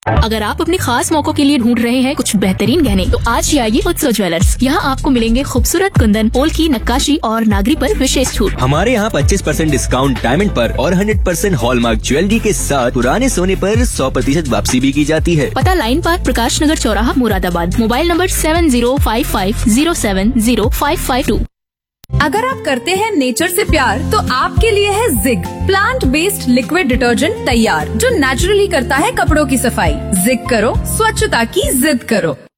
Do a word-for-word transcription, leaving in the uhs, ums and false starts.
अगर आप अपने खास मौकों के लिए ढूंढ रहे हैं कुछ बेहतरीन गहने, तो आज ही आइए उत्सव ज्वेलर्स। यहाँ आपको मिलेंगे खूबसूरत कुंदन, पोल की नक्काशी और नागरी पर विशेष छूट। हमारे यहाँ पच्चीस परसेंट डिस्काउंट डायमंड पर और सौ परसेंट हॉलमार्क ज्वेलरी के साथ पुराने सोने पर सौ प्रतिशत वापसी भी की जाती है। पता लाइन पार्क, प्रकाश नगर चौराहा, Moradabad. Mobile number seven zero five five zero seven zero five five to. अगर आप करते हैं नेचर से प्यार, तो आपके लिए है zig plant based liquid detergent तैयार, जो नेचुरली करता है कपड़ों की सफाई। जिग करो, स्वच्छता की जिद करो।